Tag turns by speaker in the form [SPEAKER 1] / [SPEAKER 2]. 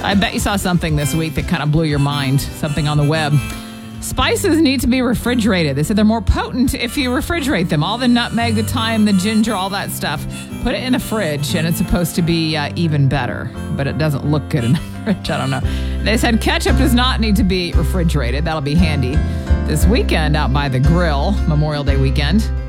[SPEAKER 1] I bet you saw something this week that kind of blew your mind, something on the web. Spices need to be refrigerated. They said they're more potent if you refrigerate them. All the nutmeg, the thyme, the ginger, all that stuff. Put it in a fridge, and it's supposed to be even better. But it doesn't look good in the fridge. I don't know. They said ketchup does not need to be refrigerated. That'll be handy this weekend out by the grill, Memorial Day weekend.